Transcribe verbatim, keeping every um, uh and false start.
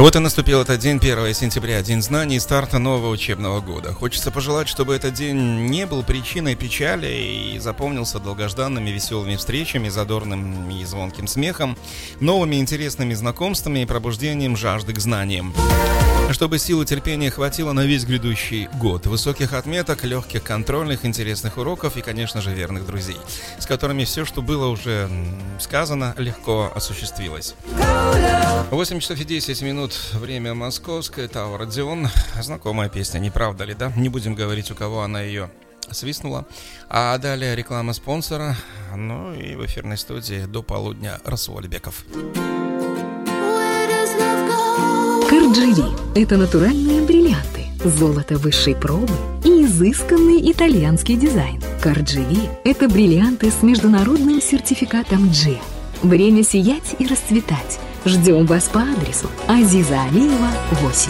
Вот и наступил этот день, первое сентября, день знаний и старта нового учебного года. Хочется пожелать, чтобы этот день не был причиной печали и запомнился долгожданными веселыми встречами, задорным и звонким смехом, новыми интересными знакомствами и пробуждением жажды к знаниям. Чтобы силы терпения хватило на весь грядущий год. Высоких отметок, легких контрольных, интересных уроков и, конечно же, верных друзей, с которыми все, что было уже сказано, легко осуществилось. восемь часов и десять минут, время московское, Тау Родион. Знакомая песня, не правда ли, да? Не будем говорить, у кого она ее свистнула. А далее реклама спонсора. Ну и в эфирной студии до полудня Расул Альбеков. Кардживи – это натуральные бриллианты, золото высшей пробы и изысканный итальянский дизайн. Кардживи – это бриллианты с международным сертификатом джи. Время сиять и расцветать. Ждем вас по адресу Азиза Алиева, восемь.